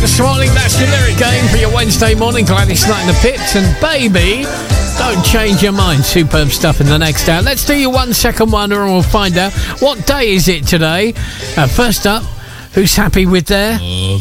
this morning. That's your lyric game for your Wednesday morning. Gladys Knight in the Pits and Baby, Don't Change Your Mind. Superb stuff in the next hour. Let's do your 1 second wonder and we'll find out what day is it today. First up, who's happy with their